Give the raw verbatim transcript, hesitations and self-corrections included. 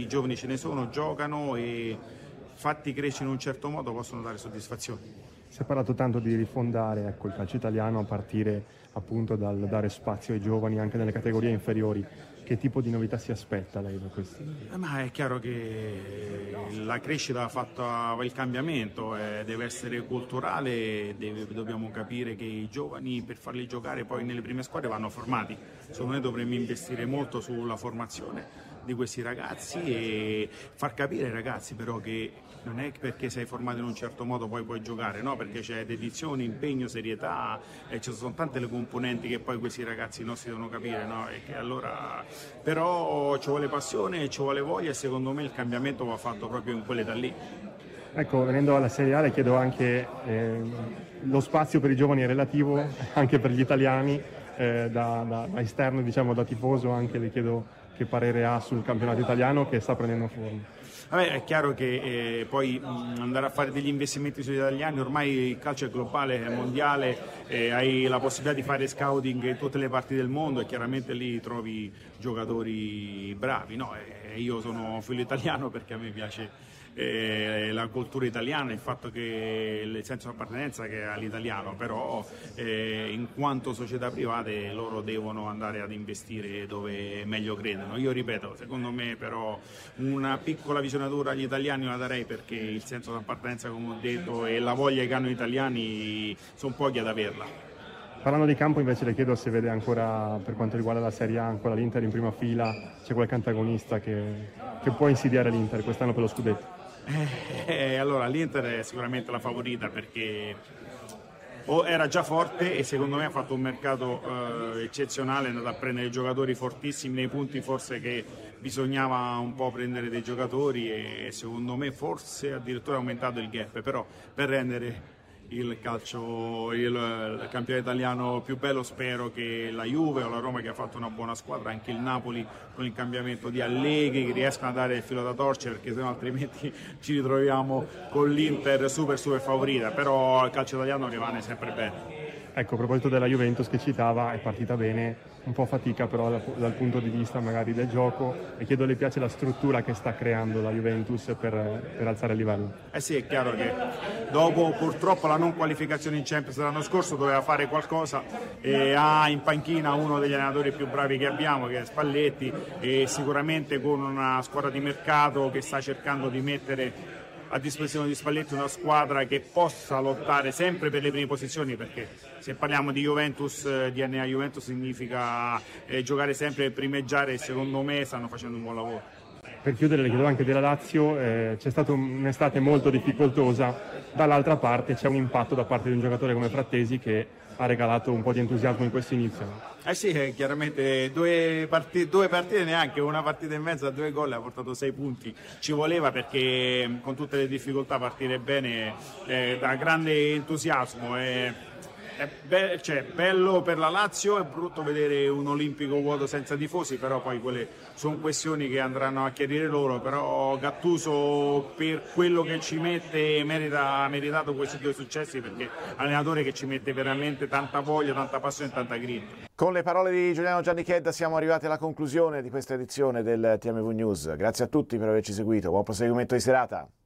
i giovani ce ne sono, giocano e fatti crescere in un certo modo possono dare soddisfazione. Si è parlato tanto di rifondare ecco, il calcio italiano a partire appunto dal dare spazio ai giovani anche nelle categorie inferiori. Che tipo di novità si aspetta lei da questi? Eh, ma è chiaro che la crescita ha fatto il cambiamento, eh, deve essere culturale, deve, dobbiamo capire che i giovani per farli giocare poi nelle prime squadre vanno formati. Secondo me dovremmo investire molto sulla formazione di questi ragazzi e far capire ai ragazzi però che non è perché sei formato in un certo modo poi puoi giocare, no? Perché c'è dedizione, impegno, serietà e ci sono tante le componenti che poi questi ragazzi nostri devono capire, no? E che allora però ci vuole passione, ci vuole voglia e secondo me il cambiamento va fatto proprio in quell'età lì. Ecco, venendo alla Serie A le chiedo anche eh, lo spazio per i giovani è relativo anche per gli italiani, eh, da, da, da esterno diciamo da tifoso anche le chiedo che parere ha sul campionato italiano che sta prendendo forma. Vabbè, è chiaro che eh, poi mh, andare a fare degli investimenti sugli italiani, ormai il calcio è globale, è mondiale, eh, hai la possibilità di fare scouting in tutte le parti del mondo e chiaramente lì trovi giocatori bravi, no? E io sono figlio italiano perché a me piace eh, la cultura italiana, il fatto che il senso di appartenenza che ha l'italiano, però eh, in quanto società private loro devono andare ad investire dove meglio credono. Io ripeto, secondo me però una piccola visionatura agli italiani la darei perché il senso di appartenenza, come ho detto, e la voglia che hanno gli italiani sono pochi ad averla. Parlando di campo invece le chiedo se vede ancora, per quanto riguarda la Serie A, ancora l'Inter in prima fila, c'è qualche antagonista che, che può insidiare l'Inter quest'anno per lo scudetto? Eh, allora l'Inter è sicuramente la favorita perché era già forte e secondo me ha fatto un mercato eh, eccezionale, è andato a prendere giocatori fortissimi nei punti forse che bisognava un po' prendere dei giocatori e secondo me forse addirittura ha aumentato il gap, però per rendere il calcio, il, il campionato italiano più bello spero che la Juve o la Roma che ha fatto una buona squadra, anche il Napoli con il cambiamento di Allegri che riescano a dare il filo da torcere perché sennò altrimenti ci ritroviamo con l'Inter super super favorita, però il calcio italiano rimane sempre bene. Ecco, a proposito della Juventus che citava, è partita bene, un po' fatica però dal, dal punto di vista magari del gioco e chiedo le piace la struttura che sta creando la Juventus per, per alzare il livello. Eh sì, è chiaro che dopo purtroppo la non qualificazione in Champions l'anno scorso doveva fare qualcosa e ha in panchina uno degli allenatori più bravi che abbiamo che è Spalletti e sicuramente con una squadra di mercato che sta cercando di mettere a disposizione di Spalletti una squadra che possa lottare sempre per le prime posizioni perché se parliamo di Juventus, D N A Juventus significa eh, giocare sempre e primeggiare e secondo me stanno facendo un buon lavoro. Per chiudere le chiedo anche della Lazio, eh, c'è stata un'estate molto difficoltosa, dall'altra parte c'è un impatto da parte di un giocatore come Frattesi che ha regalato un po' di entusiasmo in questo inizio. Eh sì, chiaramente due partite, due partite neanche, una partita e mezza, due gol, ha portato sei punti, ci voleva perché con tutte le difficoltà partire bene eh, da grande entusiasmo. Eh. È be- cioè, bello per la Lazio, è brutto vedere un olimpico vuoto senza tifosi, però poi quelle sono questioni che andranno a chiarire loro, però Gattuso per quello che ci mette merita, ha meritato questi due successi perché è un allenatore che ci mette veramente tanta voglia, tanta passione e tanta grinta. Con le parole di Giuliano Giannichedda siamo arrivati alla conclusione di questa edizione del T M V News. Grazie a tutti per averci seguito, buon proseguimento di serata.